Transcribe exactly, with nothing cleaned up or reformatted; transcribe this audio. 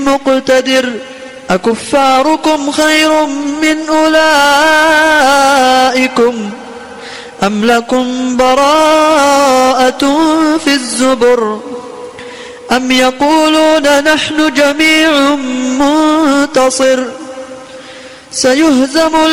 مقتدر أكفاركم خير من أولئكم أم لكم براءة في الزبر أم يقولون نحن جميع منتصر سيهزم